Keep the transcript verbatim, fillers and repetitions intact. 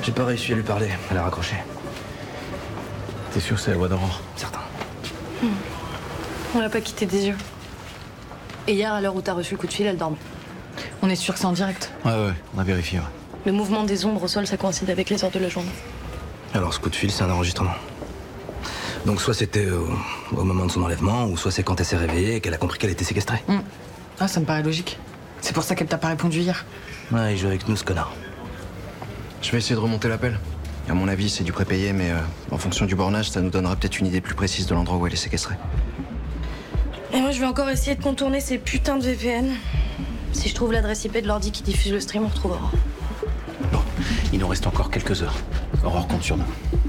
J'ai pas réussi à lui parler, elle a raccroché. T'es sûr que c'est la voix d'Aurore? Certain. Hmm. On l'a pas quitté des yeux. Et hier, à l'heure où t'as reçu le coup de fil, elle dormait. On est sûr que c'est en direct. Ouais, ouais, on a vérifié, ouais. Le mouvement des ombres au sol, ça coïncide avec les heures de la journée. Alors ce coup de fil, c'est un enregistrement. Donc soit c'était au, au moment de son enlèvement, ou soit c'est quand elle s'est réveillée et qu'elle a compris qu'elle était séquestrée. Mmh. Ah, ça me paraît logique. C'est pour ça qu'elle t'a pas répondu hier. Ouais, il joue avec nous, ce connard. Je vais essayer de remonter l'appel. À mon avis, c'est du prépayé, mais euh, en fonction du bornage, ça nous donnera peut-être une idée plus précise de l'endroit où elle est séquestrée. Et moi, je vais encore essayer de contourner ces putains de V P N. Si je trouve l'adresse I P de l'ordi qui diffuse le stream, on retrouvera. Bon, il nous reste encore quelques heures. Aurore compte sur nous.